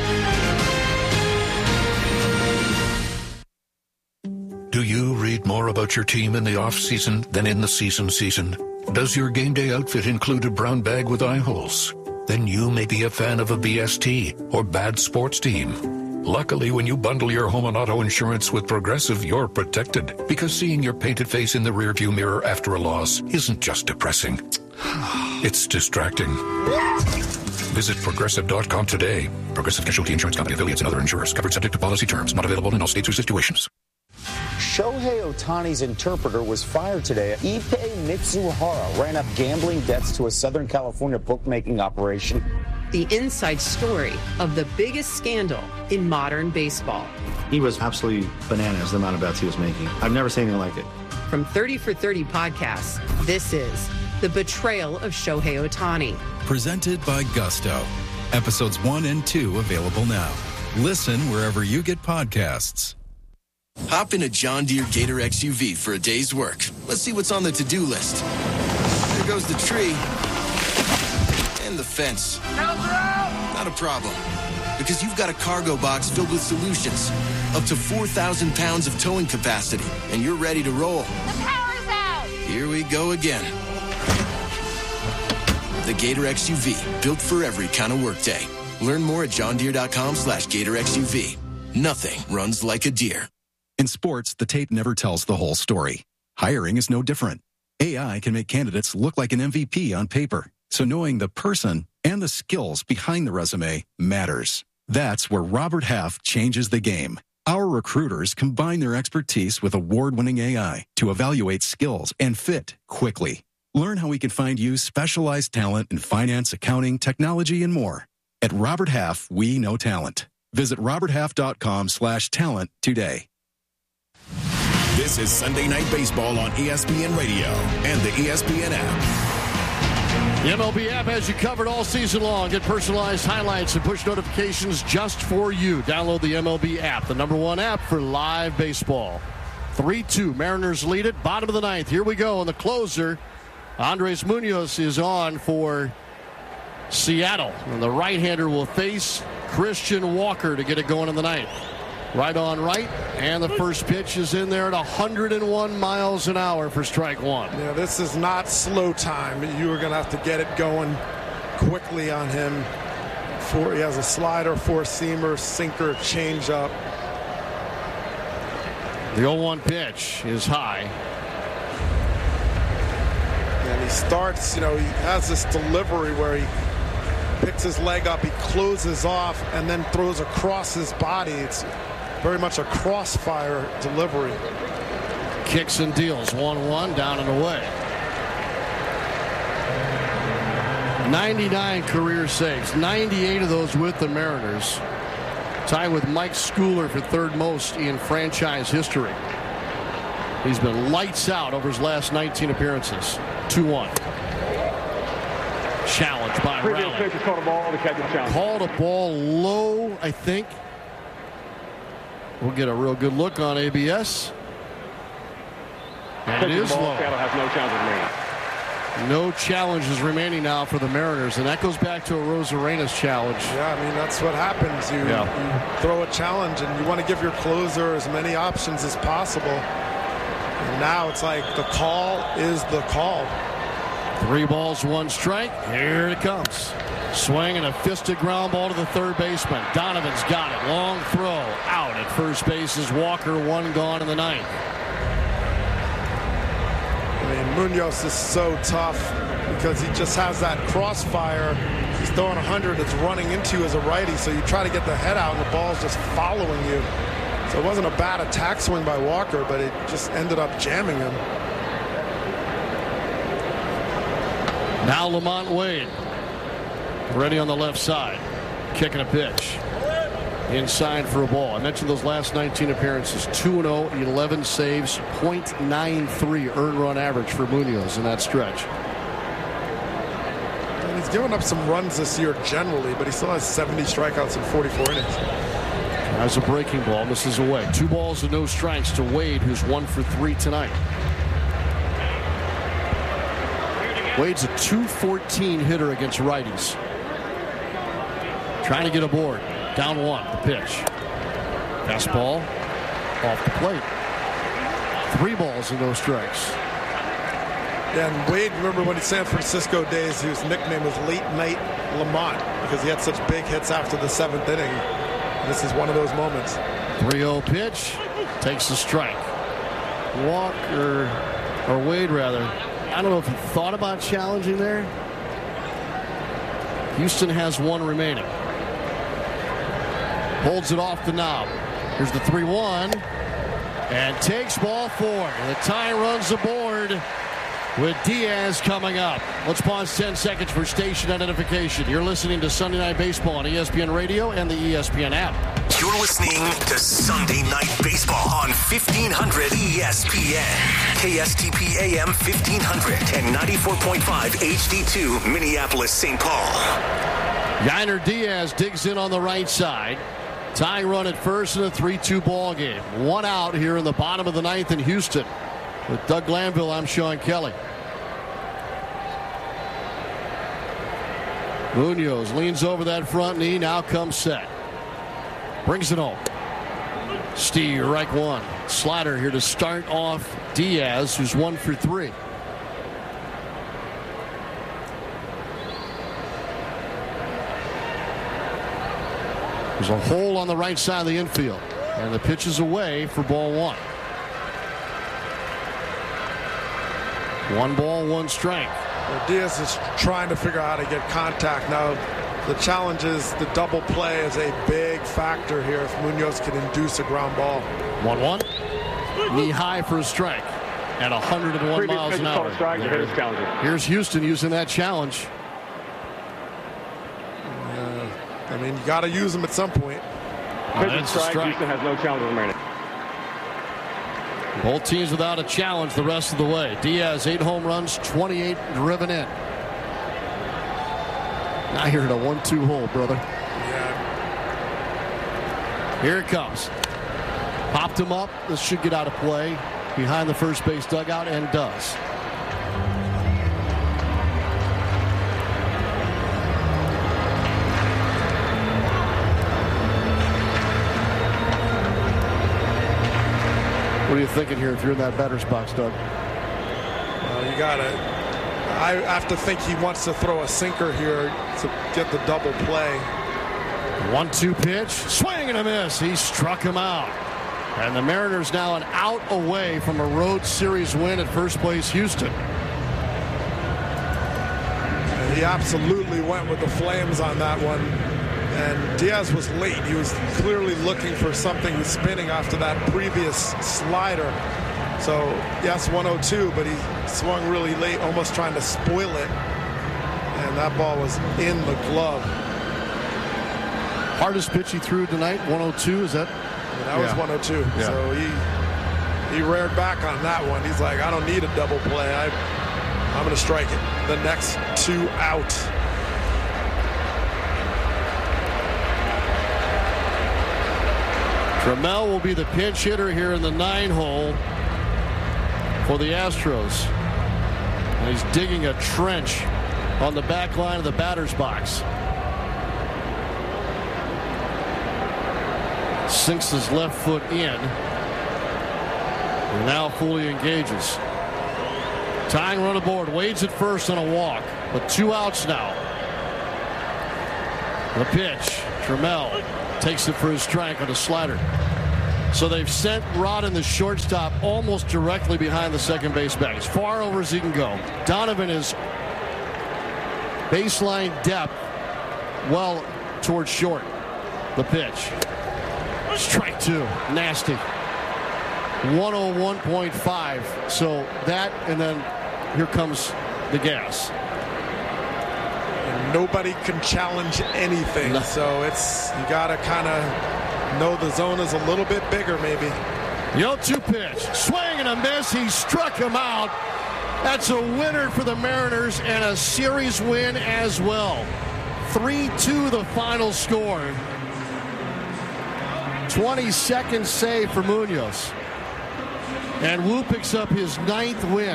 Do you read more about your team in the off-season than in the season season? Does your game day outfit include a brown bag with eye holes? Then you may be a fan of a B S T or bad sports team. Luckily, when you bundle your home and auto insurance with Progressive, you're protected, because seeing your painted face in the rearview mirror after a loss isn't just depressing. It's distracting. Visit Progressive dot com today. Progressive Casualty Insurance Company, affiliates, and other insurers. Covered subject to policy terms. Not available in all states or situations. Shohei Ohtani's interpreter was fired today. Ippei Mitsuhara ran up gambling debts to a Southern California bookmaking operation. The inside story of the biggest scandal in modern baseball. He was absolutely bananas, the amount of bets he was making. I've never seen anything like it. From thirty for thirty podcasts, this is The Betrayal of Shohei Ohtani. Presented by Gusto. Episodes one and two available now. Listen wherever you get podcasts. Hop in a John Deere Gator X U V for a day's work. Let's see what's on the to-do list. There goes the tree. And the fence. Not a problem. Because you've got a cargo box filled with solutions. Up to four thousand pounds of towing capacity. And you're ready to roll. The power's out! Here we go again. The Gator X U V. Built for every kind of workday. Learn more at johndeere.com slash Gator X U V. Nothing runs like a deer. In sports, the tape never tells the whole story. Hiring is no different. A I can make candidates look like an M V P on paper, so knowing the person and the skills behind the resume matters. That's where Robert Half changes the game. Our recruiters combine their expertise with award-winning A I to evaluate skills and fit quickly. Learn how we can find you specialized talent in finance, accounting, technology, and more. At Robert Half, we know talent. Visit roberthalf.com slash talent today. This is Sunday Night Baseball on E S P N Radio and the E S P N app. The M L B app has you covered all season long. Get personalized highlights and push notifications just for you. Download the M L B app, the number one app for live baseball. three two, Mariners lead it, bottom of the ninth. Here we go, and the closer, Andres Munoz, is on for Seattle. And the right-hander will face Christian Walker to get it going in the ninth. Right on right, and the first pitch is in there at one hundred one miles an hour for strike one. Yeah, this is not slow time. You are going to have to get it going quickly on him. For, he has a slider, four-seamer, sinker, changeup. The oh one pitch is high. And he starts, you know, he has this delivery where he picks his leg up, he closes off, and then throws across his body. It's very much a crossfire delivery. Kicks and deals. one one, down and away. ninety-nine career saves. ninety-eight of those with the Mariners. Tied with Mike Schooler for third most in franchise history. He's been lights out over his last nineteen appearances. two one. Challenge by Previous Raleigh. pitcher called a ball, the catcher challenge. Called a ball low, I think. We'll get a real good look on A B S. And it is low. Seattle has no challenges remaining. No challenges remaining now for the Mariners, and that goes back to a Arozarena's challenge. Yeah, I mean, that's what happens. You, yeah. you throw a challenge, and you want to give your closer as many options as possible. And now it's like the call is the call. Three balls, one strike. Here it comes. Swing and a fisted ground ball to the third baseman. Donovan's got it. Long throw. Out at first base is Walker. One gone in the ninth. I mean, Munoz is so tough because he just has that crossfire. He's throwing one hundred. It's running into you as a righty, so you try to get the head out, and the ball's just following you. So it wasn't a bad attack swing by Walker, but it just ended up jamming him. Now Lamont Wade. Ready on the left side. Kicking a pitch. Inside for a ball. I mentioned those last nineteen appearances. two and oh, eleven saves, point nine three earned run average for Munoz in that stretch. And he's given up some runs this year generally, but he still has seventy strikeouts in forty-four innings. Has a breaking ball. Misses away. Two balls and no strikes to Wade, who's one for three tonight. Wade's a two fourteen hitter against righties. Trying to get aboard. Down one. The pitch. Fastball off the plate. Three balls and no strikes. Yeah, and Wade, remember when he San Francisco days, his nickname was Late Night Lamont because he had such big hits after the seventh inning. This is one of those moments. three oh pitch. Takes the strike. Walker, or Wade rather, I don't know if he thought about challenging there. Houston has one remaining. Holds it off the knob. Here's the three one. And takes ball four. The tie runs aboard with Diaz coming up. Let's pause ten seconds for station identification. You're listening to Sunday Night Baseball on E S P N Radio and the E S P N app. You're listening to Sunday Night Baseball on fifteen hundred E S P N. K S T P A M fifteen hundred and ninety-four point five H D two, Minneapolis, Saint Paul. Yainer Diaz digs in on the right side. Tying run at first in a three two ball game. One out here in the bottom of the ninth in Houston. With Doug Glanville, I'm Sean Kelly. Munoz leans over that front knee. Now comes set. Brings it home. Steve, right one. Slider here to start off Diaz, who's one for three. There's a hole on the right side of the infield. And the pitch is away for ball one. One ball, one strike. Well, Diaz is trying to figure out how to get contact. Now, the challenge is the double play is a big factor here if Munoz can induce a ground ball. one one. Knee high for a strike at one hundred one Previous miles an hour. Strike, the Here's Houston using that challenge. I mean, you got to use them at some point. Oh, that's strike. strike. Houston has no challenge remaining. Both teams without a challenge the rest of the way. Diaz, eight home runs, twenty-eight driven in. Now here at a one two hole, brother. Yeah. Here it comes. Popped him up. This should get out of play behind the first base dugout, and does. What are you thinking here if you're in that batter's box, Doug? Well, you got to. I have to think he wants to throw a sinker here to get the double play. one two pitch. Swing and a miss. He struck him out. And the Mariners now an out away from a road series win at first place Houston. And he absolutely went with the Flames on that one. And Diaz was late. He was clearly looking for something spinning after that previous slider. So, yes, one oh two, but he swung really late, almost trying to spoil it. And that ball was in the glove. Hardest pitch he threw tonight, one oh two, is that? And that yeah. was one oh two. Yeah. So he he reared back on that one. He's like, I don't need a double play. I, I'm going to strike it. The next two out. Trammell will be the pinch hitter here in the nine hole for the Astros. And he's digging a trench on the back line of the batter's box. Sinks his left foot in. And now fully engages. Tying run aboard. Wade's at first on a walk, but two outs now. The pitch. Trammell takes it for his strike on a slider. So they've sent Rodden, the shortstop, almost directly behind the second base bag, as far over as he can go. Donovan is baseline depth well towards short. The pitch. Strike two. Nasty. one oh one point five. So that, and then here comes the gas. And nobody can challenge anything. No. So it's, you got to kind of know the zone is a little bit bigger, maybe. The oh two pitch. Swing and a miss. He struck him out. That's a winner for the Mariners and a series win as well. three two the final score. twenty-second save for Munoz. And Wu picks up his ninth win.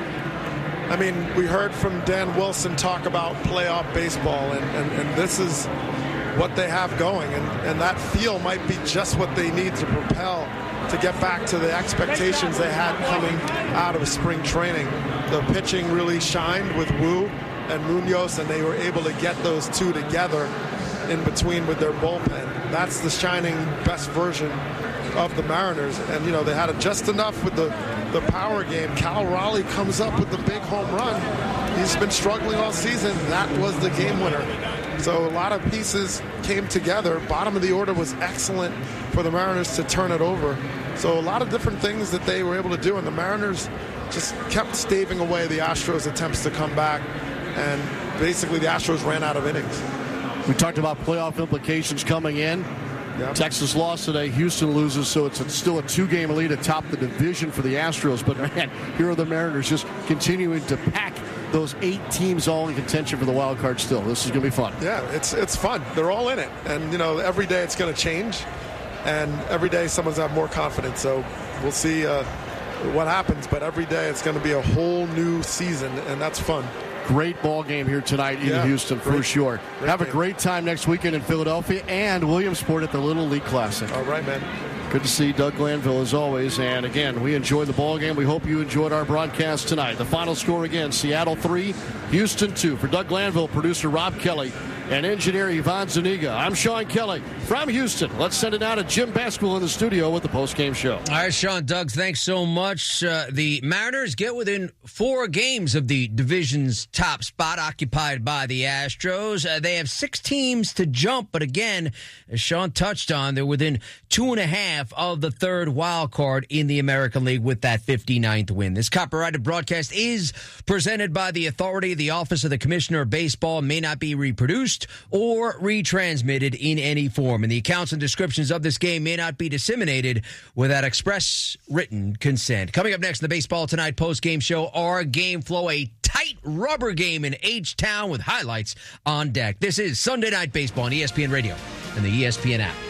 I mean, we heard from Dan Wilson talk about playoff baseball, and, and, and this is what they have going. And, and that feel might be just what they need to propel to get back to the expectations they had coming out of spring training. The pitching really shined with Wu and Munoz, and they were able to get those two together in between with their bullpen. That's the shining best version of the Mariners. And, you know, they had it just enough with the, the power game. Cal Raleigh comes up with the big home run. He's been struggling all season. That was the game winner. So a lot of pieces came together. Bottom of the order was excellent for the Mariners to turn it over. So a lot of different things that they were able to do, and the Mariners just kept staving away the Astros' attempts to come back, and basically the Astros ran out of innings. We talked about playoff implications coming in. Yep. Texas lost today. Houston loses, so it's a, still a two-game lead atop the division for the Astros. But, man, here are the Mariners just continuing to pack those eight teams all in contention for the wild card still. This is going to be fun. Yeah, it's it's fun. They're all in it. And, you know, every day it's going to change. And every day someone's have more confidence. So we'll see uh, what happens. But every day it's going to be a whole new season, and that's fun. Great ball game here tonight in yeah, Houston for great, sure. Great Have game. a great time next weekend in Philadelphia and Williamsport at the Little League Classic. All right, man. Good to see Doug Glanville as always. And again, we enjoyed the ball game. We hope you enjoyed our broadcast tonight. The final score again, Seattle three, Houston two. For Doug Glanville, producer Rob Kelly, and engineer Yvonne Zuniga, I'm Sean Kelly from Houston. Let's send it out to Jim Basquill in the studio with the postgame show. All right, Sean, Doug, thanks so much. Uh, the Mariners get within four games of the division's top spot occupied by the Astros. Uh, they have six teams to jump, but again, as Sean touched on, they're within two and a half of the third wild card in the American League with that fifty-ninth win. This copyrighted broadcast is presented by the authority. The Office of the Commissioner of Baseball may not be reproduced or retransmitted in any form, and the accounts and descriptions of this game may not be disseminated without express written consent. Coming up next in the Baseball Tonight post-game show, our game flow, a tight rubber game in H-Town with highlights on deck. This is Sunday Night Baseball on E S P N Radio and the E S P N app.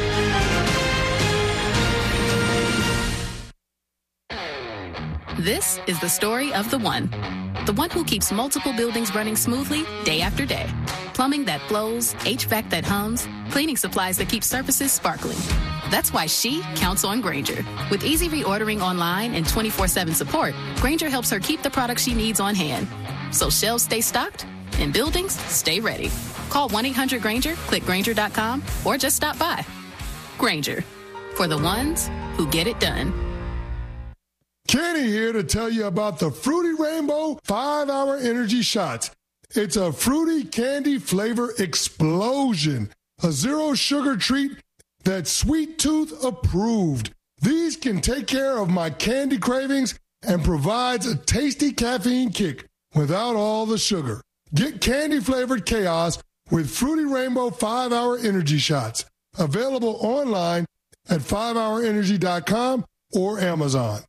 This is the story of the one. The one who keeps multiple buildings running smoothly day after day. Plumbing that flows, H V A C that hums, cleaning supplies that keep surfaces sparkling. That's why she counts on Grainger. With easy reordering online and twenty-four seven support, Grainger helps her keep the products she needs on hand. So shelves stay stocked and buildings stay ready. Call one eight hundred Grainger, click Grainger dot com, or just stop by. Grainger, for the ones who get it done. Kenny here to tell you about the Fruity Rainbow five hour Energy Shots. It's a fruity candy flavor explosion. A zero sugar treat that's Sweet Tooth approved. These can take care of my candy cravings and provides a tasty caffeine kick without all the sugar. Get candy flavored chaos with Fruity Rainbow five hour Energy Shots. Available online at five hour energy dot com or Amazon.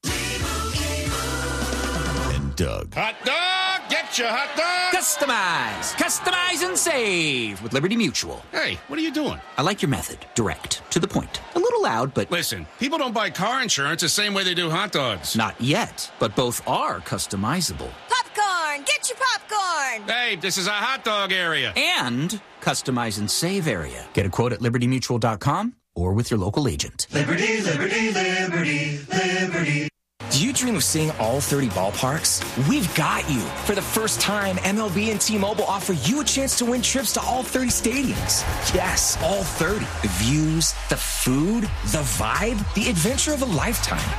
Doug. Hot dog, get your hot dog. Customize, customize and save with Liberty Mutual. Hey, what are you doing? I like your method. Direct, to the point. A little loud, but... Listen, people don't buy car insurance the same way they do hot dogs. Not yet, but both are customizable. Popcorn, get your popcorn. Hey, this is a hot dog area. And customize and save area. Get a quote at liberty mutual dot com or with your local agent. Liberty, liberty, liberty, liberty dream of seeing all thirty ballparks? We've got you. For the first time, M L B and T-Mobile offer you a chance to win trips to all thirty stadiums. Yes, all thirty. The views, the food, the vibe, the adventure of a lifetime.